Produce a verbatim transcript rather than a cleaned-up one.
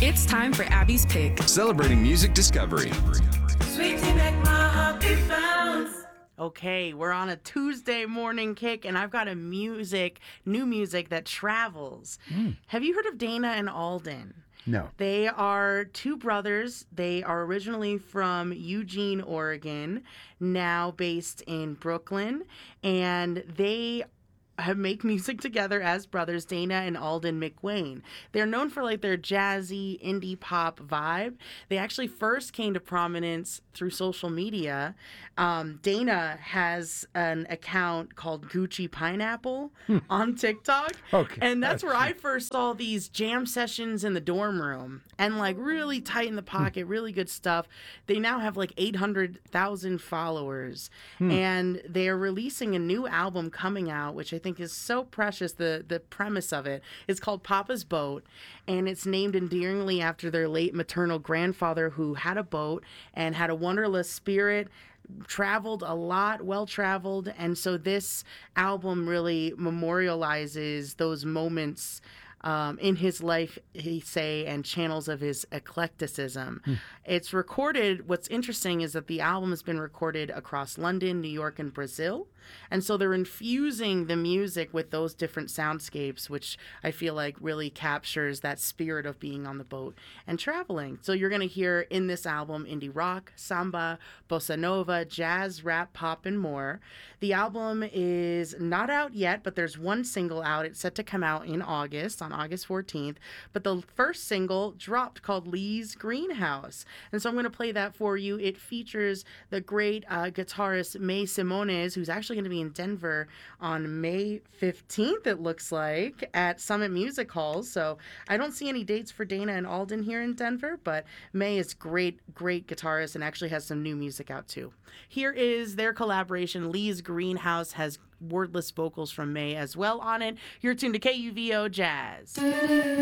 It's time for Abby's Pick. Celebrating music discovery. Sweet tea make my heart beat bounce. Okay, we're on a Tuesday morning kick, and I've got a music, new music that travels. Mm. Have you heard of Dana and Alden? No. They are two brothers. They are originally from Eugene, Oregon, now based in Brooklyn, and they have make music together as brothers, Dana and Alden McWayne. They're known for like their jazzy indie pop vibe. They actually first came to prominence through social media. Um, Dana has an account called Gucci Pineapple hmm. on TikTok. Okay. And that's where I first saw these jam sessions in the dorm room and like really tight in the pocket, hmm. really good stuff. They now have like eight hundred thousand followers hmm. and they are releasing a new album coming out, which I think is so precious. The the premise of it is called Papa's Boat, and it's named endearingly after their late maternal grandfather who had a boat and had a wanderlust spirit, traveled a lot, well-traveled, and so this album really memorializes those moments Um, in his life, he say, and channels of his eclecticism. Hmm. It's recorded. What's interesting is that the album has been recorded across London, New York, and Brazil. And so they're infusing the music with those different soundscapes, which I feel like really captures that spirit of being on the boat and traveling. So you're going to hear in this album indie rock, samba, bossa nova, jazz, rap, pop, and more. The album is not out yet, but there's one single out. It's set to come out in August, on August fourteenth. But the first single dropped called Lee's Greenhouse. And so I'm going to play that for you. It features the great uh, guitarist May Simones, who's actually going to be in Denver on May fifteenth, it looks like, at Summit Music Hall. So I don't see any dates for Dana and Alden here in Denver, but May is great, great guitarist and actually has some new music out too. Here is their collaboration. Lee's Greenhouse has wordless vocals from May as well on it. You're tuned to K U V O Jazz.